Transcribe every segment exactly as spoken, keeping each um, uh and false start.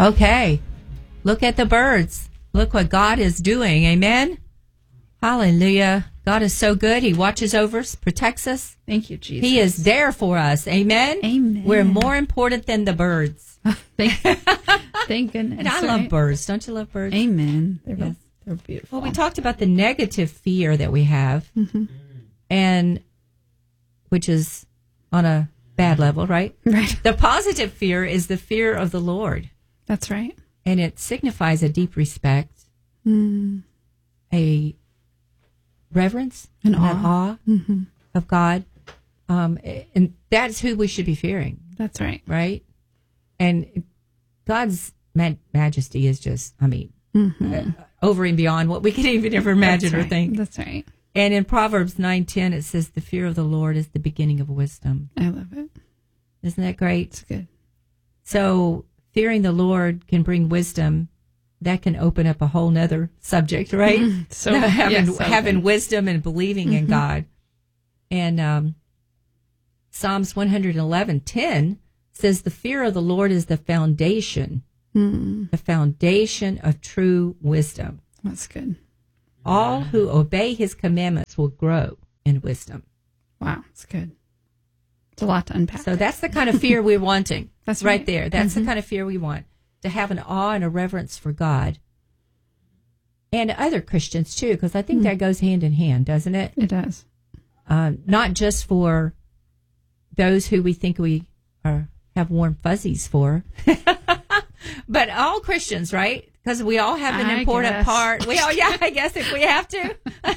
Okay. Look at the birds. Look what God is doing. Amen. Hallelujah. God is so good. He watches over us, protects us. Thank you, Jesus. He is there for us. Amen. Amen. We're more important than the birds. Thank, thank goodness. And I right? love birds. Don't you love birds? Amen. They're, Yes. they're beautiful. Well, we talked about the negative fear that we have, Mm-hmm. and which is on a bad level, right? Right. The positive fear is the fear of the Lord, That's right. and it signifies a deep respect, Mm. a reverence, An and awe. an awe Mm-hmm. of God, um, and that's who we should be fearing, That's right. right? And God's ma- majesty is just, I mean, Mm-hmm. uh, over and beyond what we can even ever imagine That's or right. think. That's right. And in Proverbs nine ten, it says, the fear of the Lord is the beginning of wisdom. I love it. Isn't that great? It's good. So fearing the Lord can bring wisdom. That can open up a whole nother subject, right? So having yes, so having good. wisdom and believing in God. And um, Psalms one eleven ten says, the fear of the Lord is the foundation, Mm. the foundation of true wisdom. That's good. All who obey his commandments will grow in wisdom. Wow. It's good. It's a lot to unpack. So that's the kind of fear we're wanting. That's right right. there. That's Mm-hmm. the kind of fear we want, to have an awe and a reverence for God. And other Christians, too, because I think Mm. that goes hand in hand, doesn't it? It does. Um, not just for those who we think we are, have warm fuzzies for, but all Christians, right? Because we all have an I important guess. part. We all, yeah, I guess if we have to.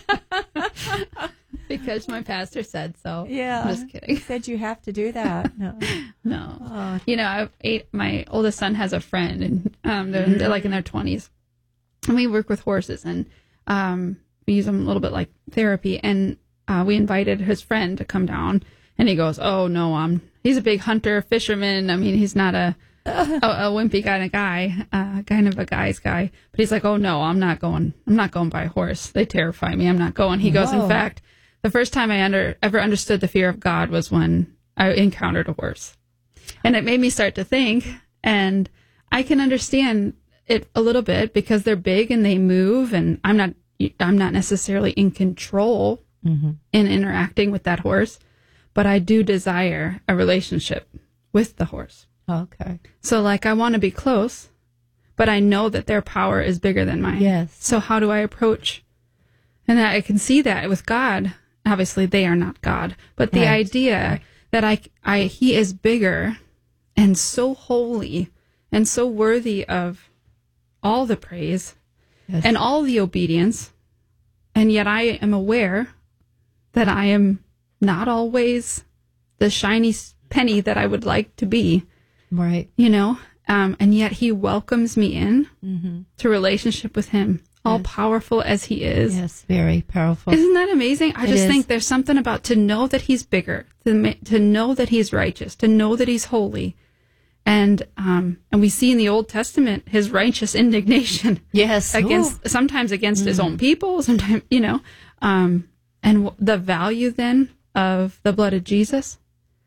Because my pastor said so. Yeah. I'm just kidding. He said you have to do that. No. No. Oh, You know, I've eight, my oldest son has a friend, and um, they're, they're like in their twenties. And we work with horses, and um, we use them a little bit like therapy. And uh, we invited his friend to come down, and he goes, "Oh no, um, he's a big hunter, fisherman. I mean, he's not a a, a wimpy kind of guy, uh, kind of a guy's guy. But he's like, oh no, I'm not going. I'm not going by a horse. They terrify me. I'm not going." He goes, Whoa. "In fact, the first time I under, ever understood the fear of God was when I encountered a horse." And it made me start to think, and I can understand it a little bit because they're big and they move, and I'm not, I'm not necessarily in control mm-hmm. in interacting with that horse, but I do desire a relationship with the horse. Okay. So like, I want to be close, but I know that their power is bigger than mine. Yes. So how do I approach? And I can see that with God. Obviously, they are not God, but the Right. idea Right. that I, I, He is bigger and so holy and so worthy of all the praise Yes. and all the obedience, and yet I am aware that I am not always the shiny penny that I would like to be, Right. you know, um, and yet He welcomes me in Mm-hmm. to relationship with Him, all Yes. powerful as He is. Yes. Very powerful. Isn't that amazing? I It just is. think there's something about to know that He's bigger, to ma- to know that He's righteous, to know that He's holy, and um, and we see in the Old Testament His righteous indignation Yes. against Ooh. sometimes against His Mm. own people, sometimes you know, um, and w- the value then of the blood of Jesus,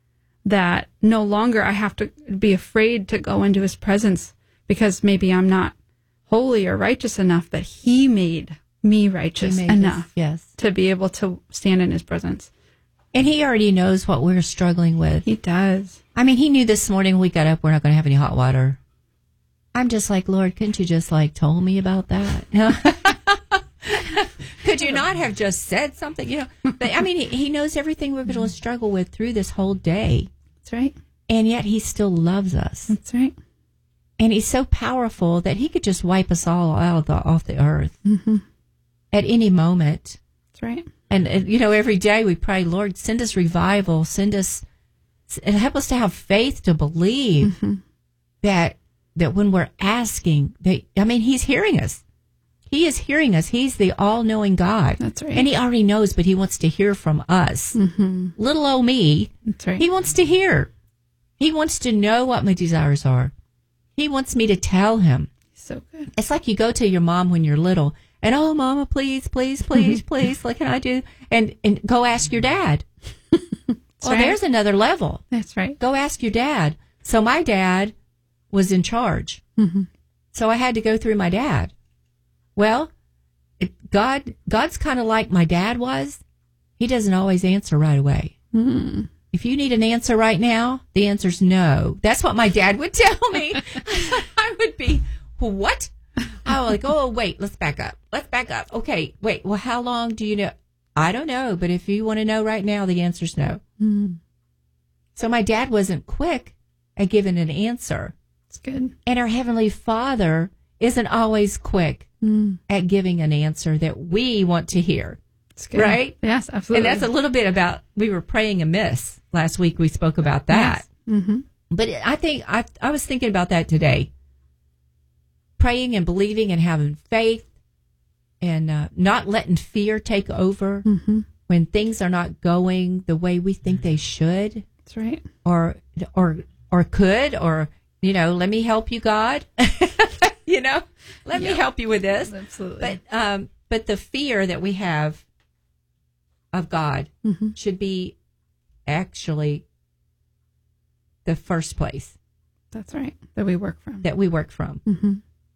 that no longer I have to be afraid to go into His presence because maybe I'm not holy or righteous enough, that He made me righteous He made us- enough Yes. to be able to stand in His presence. And he already knows what we're struggling with. He does. I mean, he knew this morning when we got up, we're not going to have any hot water. I'm just like, Lord, couldn't you just like told me about that? Could you not have just said something? You know, but I mean, he, he knows everything we're going to struggle with through this whole day. That's right. And yet he still loves us. That's right. And he's so powerful that he could just wipe us all out of the, off the earth Mm-hmm. at any moment. That's right. And, and, you know, every day we pray, Lord, send us revival, send us, and help us to have faith to believe Mm-hmm. that, that when we're asking, that, I mean, he's hearing us. He is hearing us. He's the all-knowing God. That's right. And he already knows, but he wants to hear from us. Mm-hmm. Little old me, That's right. he wants to hear. He wants to know what my desires are. He wants me to tell him. So good. It's like you go to your mom when you're little, and oh, mama, please, please, please, please, what can I do? And and go ask your dad. Well, right. there's another level. That's right. Go ask your dad. So my dad was in charge. Mm-hmm. So I had to go through my dad. Well, it, God, God's kind of like my dad was. He doesn't always answer right away. Mm-hmm. If you need an answer right now, the answer's no. That's what my dad would tell me. I would be, what? I was like, oh, wait, let's back up. Let's back up. Okay, wait, well, how long do you know? I don't know, but if you want to know right now, the answer's no. Mm-hmm. So my dad wasn't quick at giving an answer. It's good. And our Heavenly Father isn't always quick Mm. at giving an answer that we want to hear. It's good. Right? Yes, absolutely. And that's a little bit about, we were praying amiss. Last week we spoke about that. Yes. Mm-hmm. But I think, I, I was thinking about that today. Praying and believing and having faith and uh, not letting fear take over Mm-hmm. when things are not going the way we think they should. That's right. Or, or, or could, or, you know, let me help you, God. you know, let Yep. me help you with this. Absolutely. But, um, but the fear that we have of God Mm-hmm. should be actually the first place That's right. That we work from. that we work from. Mm-hmm.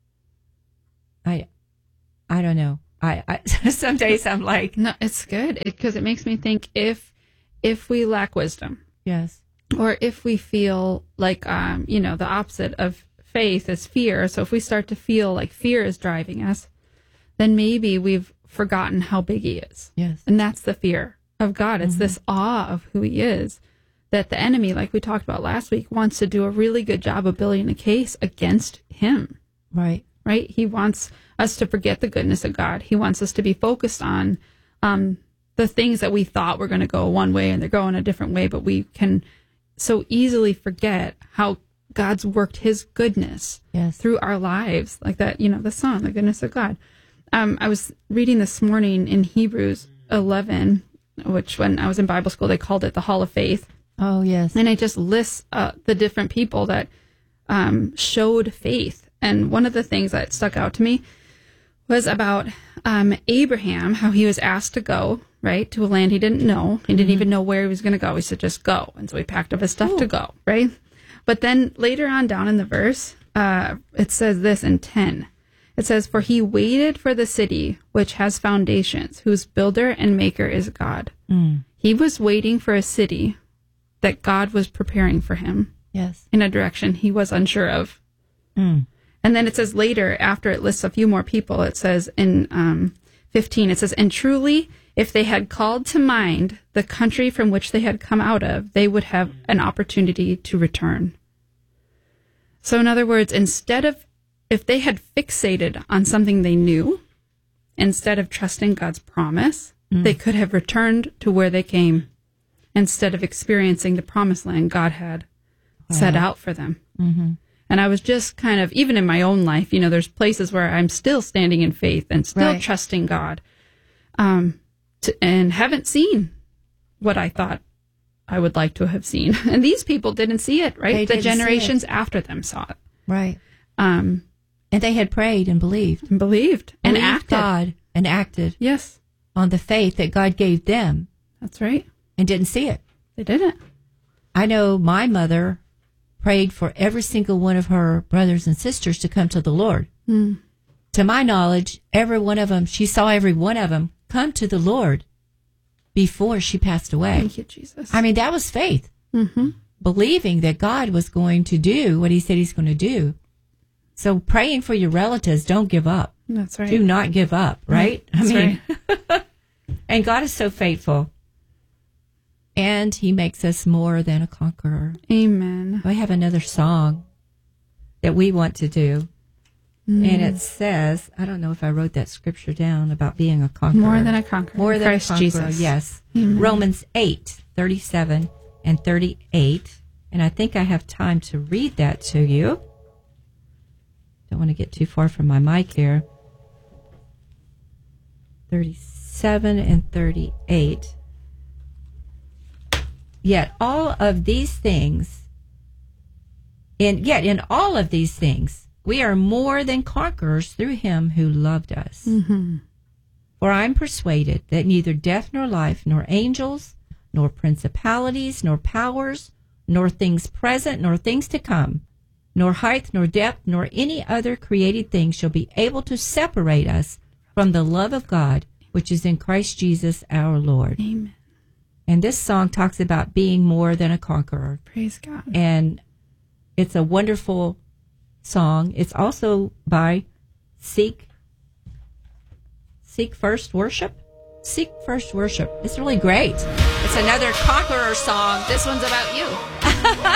I, I don't know. I, I some days I'm like, No, it's good because it makes me think if if we lack wisdom yes, or if we feel like um you know the opposite of faith is fear. So if we start to feel like fear is driving us, then maybe we've forgotten how big He is. yes, And that's the fear of God. It's Mm-hmm. this awe of who He is that the enemy, like we talked about last week, wants to do a really good job of building a case against Him, right, right? He wants us to forget the goodness of God. He wants us to be focused on um, the things that we thought were going to go one way and they're going a different way, but we can so easily forget how God's worked His goodness yes, through our lives, like that, you know, the song, the goodness of God. Um, I was reading this morning in Hebrews eleven, which when I was in Bible school, they called it the Hall of Faith. oh yes, And it just lists uh, the different people that um, showed faith. And one of the things that stuck out to me was about um, Abraham, how he was asked to go, right, to a land he didn't know. He didn't even know where he was going to go. He said, just go. And so he packed up his stuff Ooh. to go, right? But then later on down in the verse, uh, it says this in ten. It says, for he waited for the city which has foundations, whose builder and maker is God. mm. He was waiting for a city that God was preparing for him yes, in a direction he was unsure of. mm. And then it says later, after it lists a few more people, it says in um, fifteen, it says, and truly, if they had called to mind the country from which they had come out of, they would have an opportunity to return. So in other words, instead of, if they had fixated on something they knew, instead of trusting God's promise, Mm. they could have returned to where they came instead of experiencing the promised land God had set Wow. out for them. Mm-hmm. And I was just kind of, even in my own life, you know, there's places where I'm still standing in faith and still Right. trusting God, um, to, and haven't seen what I thought I would like to have seen. And these people didn't see it, right? They The didn't see it. generations after them saw it, right. um, And they had prayed and believed, and believed and Believed acted. God and acted Yes, on the faith that God gave them that's right. and didn't see it. They didn't. I know my mother prayed for every single one of her brothers and sisters to come to the Lord. Mm. To my knowledge, every one of them, she saw every one of them come to the Lord before she passed away. Thank you, Jesus. I mean, that was faith, mm-hmm. believing that God was going to do what He said He's going to do. So praying for your relatives, don't give up. That's right. Do not give up, right? That's I mean, and God is so faithful. And He makes us more than a conqueror. Amen. I have another song that we want to do. Mm. And it says, I don't know if I wrote that scripture down about being a conqueror. More than a conqueror. More than Christ a conqueror, Jesus. yes. Amen. Romans eight, thirty-seven and thirty-eight. And I think I have time to read that to you. Don't want to get too far from my mic here. thirty-seven and thirty-eight. Yet all of these things, and yet in all of these things, we are more than conquerors through Him who loved us. Mm-hmm. For I am persuaded that neither death nor life, nor angels, nor principalities, nor powers, nor things present, nor things to come, nor height, nor depth, nor any other created thing shall be able to separate us from the love of God, which is in Christ Jesus our Lord. Amen. And this song talks about being more than a conqueror. Praise God. And it's a wonderful song. It's also by Seek Seek First Worship. Seek First Worship. It's really great. It's another conqueror song. This one's about you.